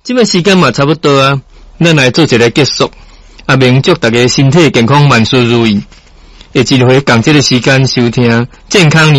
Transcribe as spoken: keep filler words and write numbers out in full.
这个时间嘛差不多啊，咱来做一个结束。啊，明祝大家身体健康，万事如意。下一回共这个时间收听健康。